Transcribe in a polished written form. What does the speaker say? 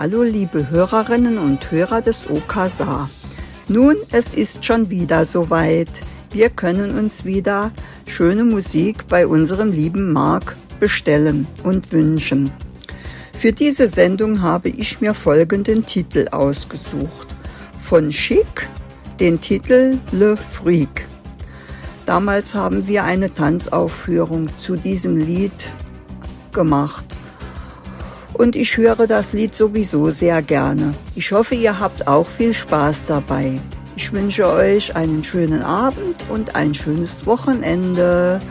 Hallo liebe Hörerinnen und Hörer des OK Saar. Nun, es ist schon wieder soweit. Wir können uns wieder schöne Musik bei unserem lieben Marc bestellen und wünschen. Für diese Sendung habe ich mir folgenden Titel ausgesucht. Von Chic, den Titel Le Freak. Damals haben wir eine Tanzaufführung zu diesem Lied gemacht. Und ich höre das Lied sowieso sehr gerne. Ich hoffe, ihr habt auch viel Spaß dabei. Ich wünsche euch einen schönen Abend und ein schönes Wochenende.